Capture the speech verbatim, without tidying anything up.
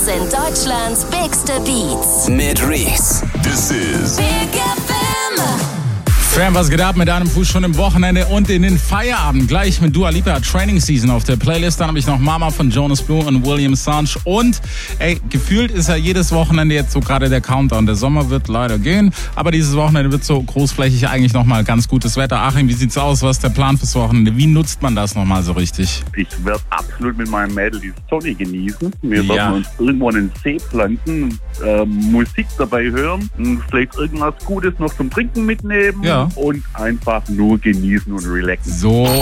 Das sind Deutschlands bigste Beats. Mit Reese. This is Big F M. Fam, was geht ab mit einem Fuß schon im Wochenende und in den Feierabend? Gleich mit Dua Lipa Training Season auf der Playlist. Dann habe ich noch Mama von Jonas Blue und William Sanch. Und, ey, gefühlt ist ja jedes Wochenende jetzt so gerade der Countdown. Der Sommer wird leider gehen, aber dieses Wochenende wird so großflächig eigentlich nochmal ganz gutes Wetter. Achim, wie sieht's aus? Was ist der Plan fürs Wochenende? Wie nutzt man das nochmal so richtig? Ich werde absolut mit meinem Mädel die Sonne genießen. Wir Ja. werden uns irgendwo an den See planten, äh, Musik dabei hören, vielleicht irgendwas Gutes noch zum Trinken mitnehmen Ja. und einfach nur genießen und relaxen. So